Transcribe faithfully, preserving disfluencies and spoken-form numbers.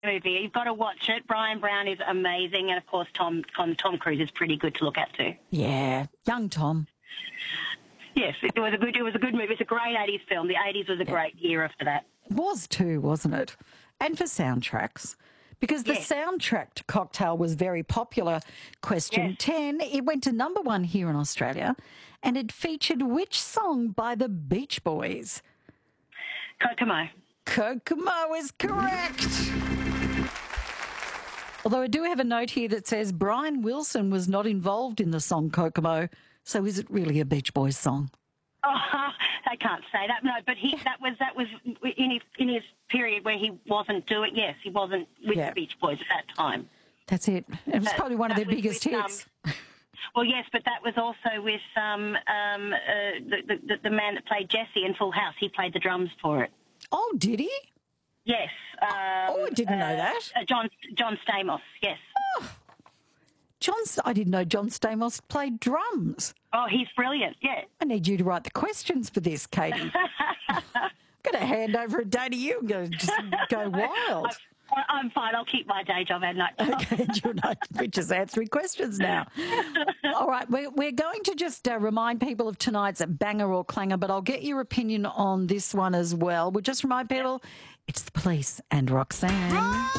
movie. You've got to watch it. Brian Brown is amazing, and of course Tom Tom, Tom Cruise is pretty good to look at too. Yeah, young Tom. Yes, it was a good. It was a good movie. It's a great eighties film. The eighties was a Yeah. great era for that. It was too, wasn't it? And for soundtracks. Because the Yes. soundtrack to Cocktail was very popular. Question Yes. ten, it went to number one here in Australia, and it featured which song by the Beach Boys? Kokomo. Kokomo is correct. Although I do have a note here that says Brian Wilson was not involved in the song Kokomo, so is it really a Beach Boys song? Oh, I can't say that. No, but he that was that was in his in his period where he wasn't doing. Yes, he wasn't with Yeah. the Beach Boys at that time. That's it. It was That- probably one of that their was biggest with, um, hits. Well, yes, but that was also with um, um, uh, the, the the man that played Jesse in Full House. He played the drums for it. Oh, did he? Yes. Um, Oh, I didn't know that. Uh, John John Stamos. Yes. John, I didn't know John Stamos played drums. Oh, he's brilliant. Yeah. I need you to write the questions for this, Katie. I'm going to hand over a day to you and go, just go wild. I- I'm fine. I'll keep my day job and night job. Okay, you're not, we're just answering questions now. All right, we're, we're going to just uh, remind people of tonight's banger or clanger, but I'll get your opinion on this one as well. We'll just remind people it's the Police and Roxanne.